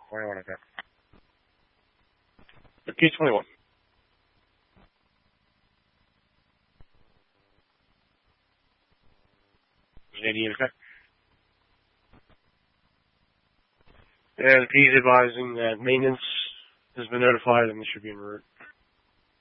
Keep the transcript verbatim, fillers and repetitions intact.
Why want to go? P twenty-one. eighty-eight, okay. And the P is advising that maintenance has been notified and this should be en route.